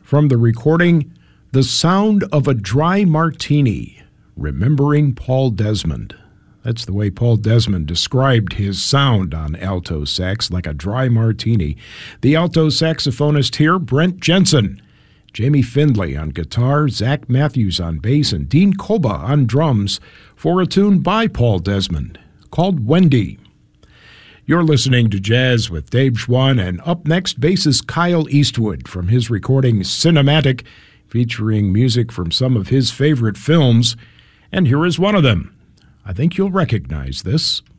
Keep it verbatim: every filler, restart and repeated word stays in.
from the recording The Sound of a Dry Martini, remembering Paul Desmond. That's the way Paul Desmond described his sound on alto sax, like a dry martini. The alto saxophonist here, Brent Jensen. Jamie Findlay on guitar, Zach Matthews on bass, and Dean Koba on drums for a tune by Paul Desmond called Wendy. You're listening to Jazz with Dave Schwann, and up next, bassist Kyle Eastwood from his recording Cinematic, featuring music from some of his favorite films. And here is one of them. I think you'll recognize this.